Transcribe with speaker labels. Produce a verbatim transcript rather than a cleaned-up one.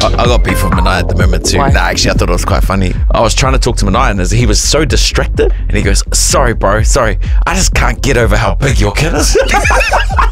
Speaker 1: I, I got beef with Manai at the moment too.
Speaker 2: Why?
Speaker 1: Nah, actually, I thought it was quite funny. I was trying to talk to Manai, and as he was so distracted, and he goes, "Sorry, bro, sorry, I just can't get over how big your kid is."